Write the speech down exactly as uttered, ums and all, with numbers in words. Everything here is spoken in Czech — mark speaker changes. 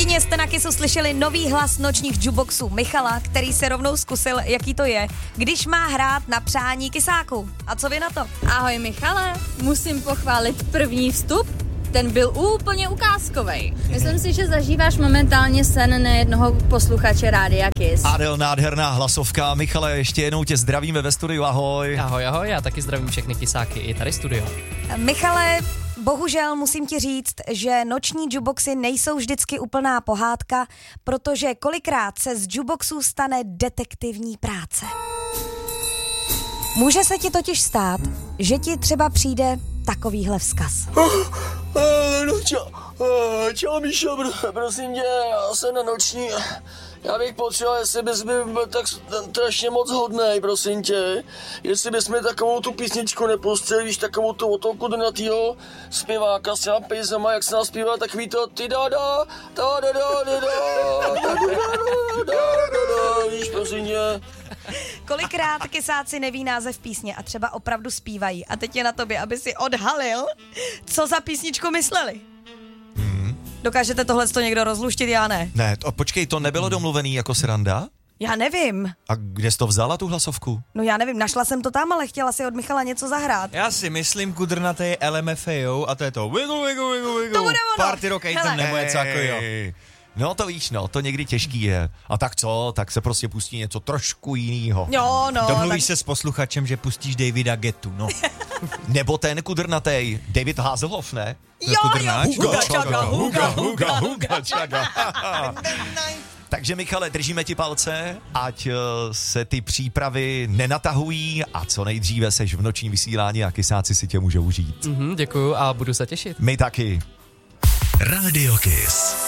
Speaker 1: hodině jste na Kissu slyšeli nový hlas nočních jukeboxů Michala, který se rovnou zkusil, jaký to je, když má hrát na přání kysáků. A co vy na to?
Speaker 2: Ahoj Michale, musím pochválit první vstup. Ten byl úplně ukázkovej. Myslím si, že zažíváš momentálně sen nejednoho posluchače Rádia Kiss.
Speaker 3: Adel, nádherná hlasovka. Michale, ještě jednou tě zdravíme ve studiu, ahoj.
Speaker 4: Ahoj, ahoj, já taky zdravím všechny kysáky i tady studio.
Speaker 1: Michale, bohužel musím ti říct, že noční jukeboxy nejsou vždycky úplná pohádka, protože kolikrát se z jukeboxů stane detektivní práce. Může se ti totiž stát, že ti třeba přijde takovýhle vzkaz.
Speaker 5: No čau, čau Míšo, prosím tě, já jsem na noční, já bych potřeboval, jestli bys byl tak strašně moc hodnej, prosím tě, jestli bys mi takovou tu písničku nepustřel, víš, takovou tu od toho kudrnatýho zpěváka s těma pejsama, jak se nás zpívá, takový to ty da da, da da da da da da da, víš, prosím tě.
Speaker 1: Kolikrát kysáci neví název písně a třeba opravdu zpívají a teď je na tobě, aby si odhalil, co za písničku mysleli.
Speaker 3: Hmm.
Speaker 1: Dokážete tohle někdo rozluštit, já ne?
Speaker 3: Ne, to, počkej, to nebylo domluvený jako sranda?
Speaker 1: Já nevím.
Speaker 3: A kde jsi to vzala, tu hlasovku?
Speaker 1: No já nevím, našla jsem to tam, ale chtěla si od Michala něco zahrát.
Speaker 6: Já si myslím, kudrnatý L M F A O a to je to wiggle, wiggle, wiggle, wiggle.
Speaker 1: To bude ono.
Speaker 6: Party rock anthem nebo něco takového.
Speaker 3: No to víš, no, to někdy těžký je. A tak co, tak se prostě pustí něco trošku jinýho.
Speaker 1: Jo, no.
Speaker 6: Domluvíš
Speaker 1: tak...
Speaker 6: se s posluchačem, že pustíš Davida Gettu, no.
Speaker 3: Nebo ten kudrnatej, David Hasselhoff, ne?
Speaker 1: Jo, jo, huga čaga, huga, huga, huga
Speaker 3: čaga. Takže Michale, držíme ti palce, ať uh, se ty přípravy nenatahují a co nejdříve seš v nočním vysílání a kysáci si tě můžou užít.
Speaker 4: Mhm, děkuju a budu se těšit.
Speaker 3: My taky.
Speaker 7: Rádio Kiss.